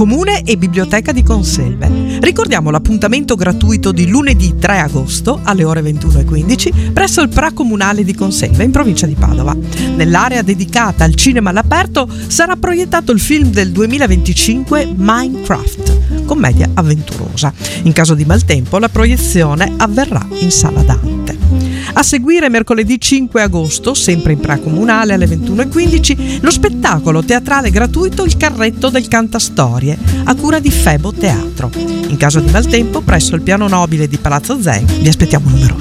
Comune e Biblioteca di Conselve. Ricordiamo l'appuntamento gratuito di lunedì 3 agosto alle ore 21:15 presso il Pra Comunale di Conselve in provincia di Padova. Nell'area dedicata al cinema all'aperto sarà proiettato il film del 2025 Minecraft, commedia avventurosa. In caso di maltempo la proiezione avverrà in Sala Dante. A seguire mercoledì 5 agosto, sempre in Pra Comunale alle 21:15, lo spettacolo teatrale gratuito Il Carretto del Cantastorie, a cura di Febo Teatro. In caso di maltempo, presso il piano nobile di Palazzo Zen, vi aspettiamo numerosi.